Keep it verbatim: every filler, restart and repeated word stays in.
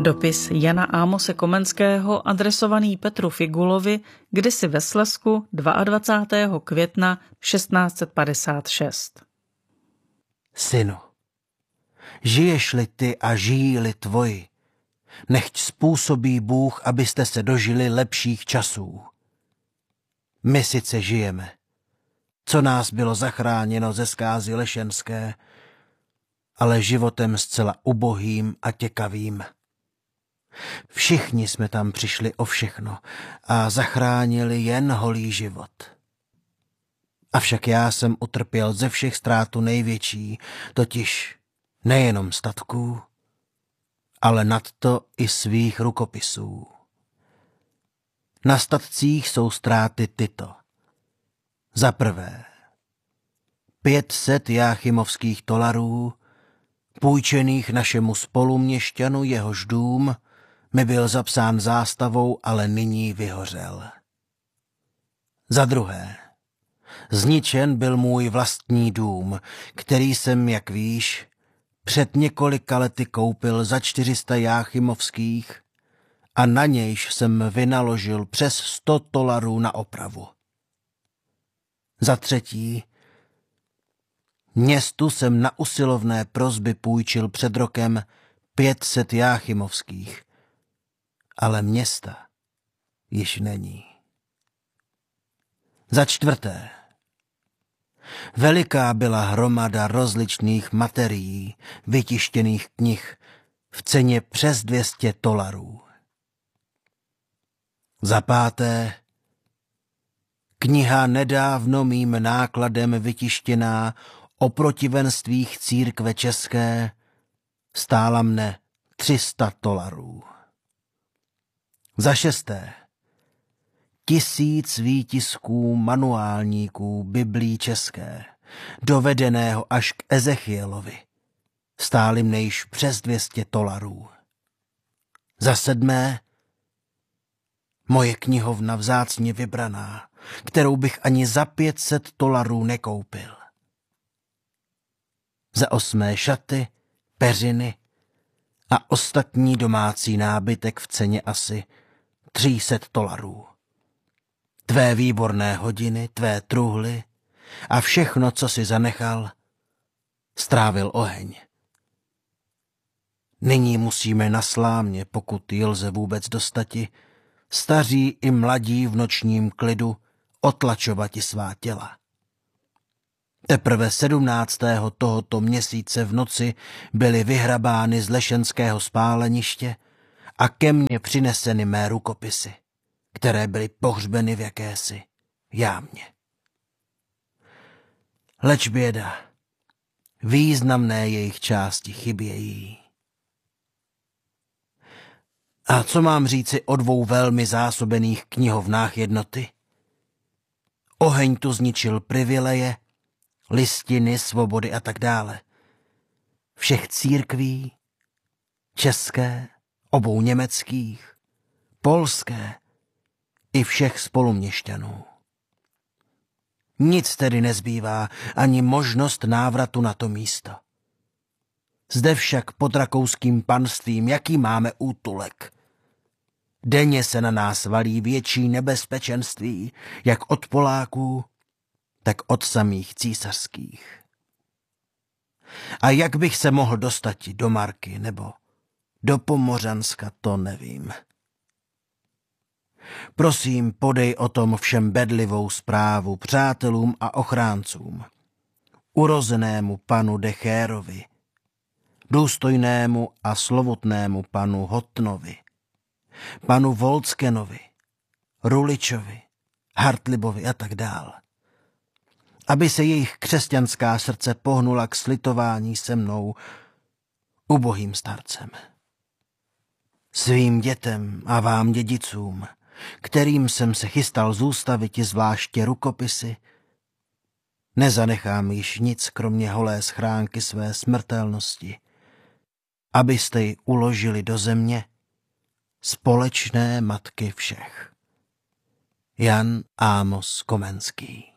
Dopis Jana Ámose Komenského adresovaný Petru Figulovi kdysi ve Slezsku dvacátého druhého května šestnáct set padesát šest. Synu, žiješ-li ty a žijí-li tvoji, nechť způsobí Bůh, abyste se dožili lepších časů. My sice žijeme, co nás bylo zachráněno ze zkázy lešenské, ale životem zcela ubohým a těkavým. Všichni jsme tam přišli o všechno a zachránili jen holý život. Avšak já jsem utrpěl ze všech ztrátu největší, totiž nejenom statků, ale nadto i svých rukopisů. Na statcích jsou ztráty tyto. Za prvé, pět set jáchymovských tolarů, půjčených našemu spoluměšťanu, jehož dům mi byl zapsán zástavou, ale nyní vyhořel. Za druhé, zničen byl můj vlastní dům, který jsem, jak víš, před několika lety koupil za čtyři sta jáchymovských a na nějž jsem vynaložil přes sto tolarů na opravu. Za třetí, městu jsem na usilovné prosby půjčil před rokem pět set jáchymovských, ale města již není. Za čtvrté, veliká byla hromada rozličných materií, vytištěných knih v ceně přes dvě stě tolarů. Za páté, kniha nedávno mým nákladem vytištěná o protivenstvích církve české stála mne tři sta tolarů. Za šesté, tisíc výtisků manuálníků Biblí české, dovedeného až k Ezechielovi, stály mne již přes dvě stě tolarů. Za sedmé, moje knihovna vzácně vybraná, kterou bych ani za pět set tolarů nekoupil. Za osmé, šaty, peřiny a ostatní domácí nábytek v ceně asi tři sta tolarů. Tvé výborné hodiny, tvé truhly a všechno, co si zanechal, strávil oheň. Nyní musíme na slámě, pokud ji lze vůbec dostati, staří i mladí v nočním klidu otlačovati svá těla. Teprve sedmnáctého tohoto měsíce v noci byly vyhrabány z lešenského spáleniště a ke mně přineseny mé rukopisy, které byly pohřbeny v jakési jámě. Leč běda, významné jejich části chybějí. A co mám říci o dvou velmi zásobených knihovnách jednoty? Oheň tu zničil privileje, listiny, svobody a tak dále. Všech církví, české, obou německých, polské i všech spoluměšťanů. Nic tedy nezbývá, ani možnost návratu na to místo. Zde však pod rakouským panstvím, jaký máme útulek. Denně se na nás valí větší nebezpečenství, jak od Poláků, tak od samých císařských. A jak bych se mohl dostat do Marky nebo do Pomořanska, to nevím. Prosím, podej o tom všem bedlivou zprávu přátelům a ochráncům, urozenému panu Dechérovi, důstojnému a slovutnému panu Hotnovi, panu Volckenovi, Ruličovi, Hartlibovi a tak dál, aby se jejich křesťanská srdce pohnula k slitování se mnou, ubohým starcem. Svým dětem a vám dědicům, kterým jsem se chystal zůstaviti zvláště rukopisy, nezanechám již nic kromě holé schránky své smrtelnosti, abyste ji uložili do země, společné matky všech. Jan Ámos Komenský.